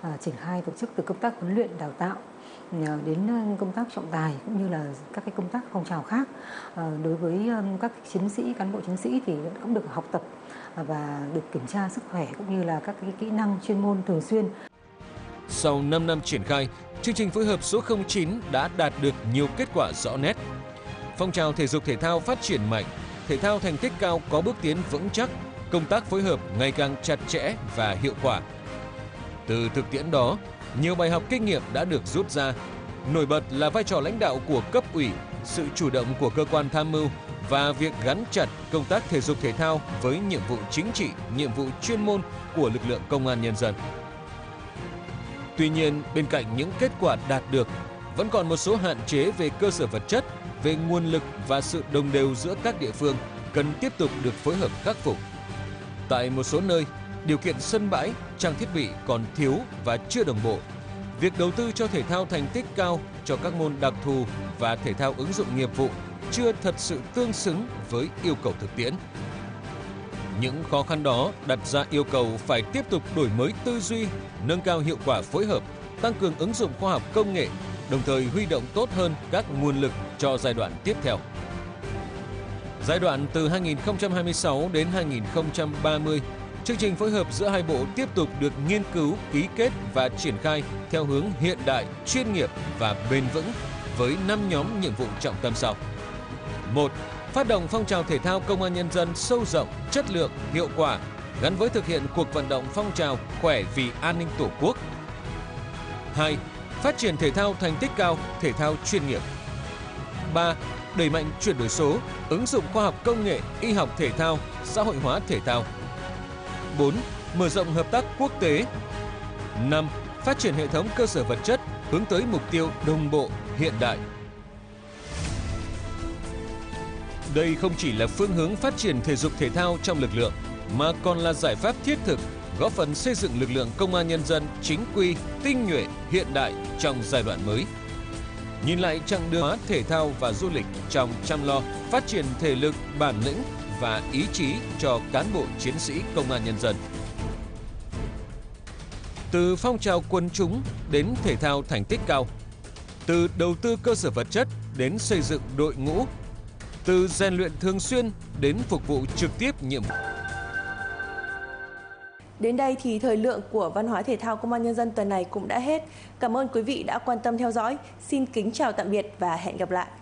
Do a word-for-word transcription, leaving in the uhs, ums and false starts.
à, triển khai tổ chức từ công tác huấn luyện đào tạo đến công tác trọng tài cũng như là các cái công tác phong trào khác. À, đối với các chiến sĩ, cán bộ chiến sĩ thì cũng được học tập và được kiểm tra sức khỏe cũng như là các cái kỹ năng chuyên môn thường xuyên. Sau năm năm triển khai, chương trình phối hợp số không chín đã đạt được nhiều kết quả rõ nét. Phong trào thể dục thể thao phát triển mạnh, thể thao thành tích cao có bước tiến vững chắc, công tác phối hợp ngày càng chặt chẽ và hiệu quả. Từ thực tiễn đó, nhiều bài học kinh nghiệm đã được rút ra. Nổi bật là vai trò lãnh đạo của cấp ủy, sự chủ động của cơ quan tham mưu và việc gắn chặt công tác thể dục thể thao với nhiệm vụ chính trị, nhiệm vụ chuyên môn của lực lượng công an nhân dân. Tuy nhiên, bên cạnh những kết quả đạt được, vẫn còn một số hạn chế về cơ sở vật chất, về nguồn lực và sự đồng đều giữa các địa phương cần tiếp tục được phối hợp khắc phục. Tại một số nơi, điều kiện sân bãi, trang thiết bị còn thiếu và chưa đồng bộ. Việc đầu tư cho thể thao thành tích cao, cho các môn đặc thù và thể thao ứng dụng nghiệp vụ chưa thật sự tương xứng với yêu cầu thực tiễn. Những khó khăn đó đặt ra yêu cầu phải tiếp tục đổi mới tư duy, nâng cao hiệu quả phối hợp, tăng cường ứng dụng khoa học công nghệ, đồng thời huy động tốt hơn các nguồn lực cho giai đoạn tiếp theo. Giai đoạn từ hai nghìn không trăm hai mươi sáu đến hai nghìn không trăm ba mươi, chương trình phối hợp giữa hai bộ tiếp tục được nghiên cứu, ký kết và triển khai theo hướng hiện đại, chuyên nghiệp và bền vững với năm nhóm nhiệm vụ trọng tâm sau. một. Phát động phong trào thể thao công an nhân dân sâu rộng, chất lượng, hiệu quả, gắn với thực hiện cuộc vận động phong trào khỏe vì an ninh Tổ quốc. hai. Phát triển thể thao thành tích cao, thể thao chuyên nghiệp. ba. Đẩy mạnh chuyển đổi số, ứng dụng khoa học công nghệ, y học thể thao, xã hội hóa thể thao. bốn. Mở rộng hợp tác quốc tế. năm. Phát triển hệ thống cơ sở vật chất, hướng tới mục tiêu đồng bộ, hiện đại. Đây không chỉ là phương hướng phát triển thể dục thể thao trong lực lượng, mà còn là giải pháp thiết thực, góp phần xây dựng lực lượng công an nhân dân chính quy, tinh nhuệ, hiện đại trong giai đoạn mới. Nhìn lại chặng đường hóa thể thao và du lịch trong chăm lo phát triển thể lực, bản lĩnh và ý chí cho cán bộ chiến sĩ công an nhân dân. Từ phong trào quần chúng đến thể thao thành tích cao, từ đầu tư cơ sở vật chất đến xây dựng đội ngũ, từ rèn luyện thường xuyên đến phục vụ trực tiếp nhiệm vụ. Đến đây thì thời lượng của Văn hóa Thể thao Công an Nhân dân tuần này cũng đã hết. Cảm ơn quý vị đã quan tâm theo dõi. Xin kính chào tạm biệt và hẹn gặp lại.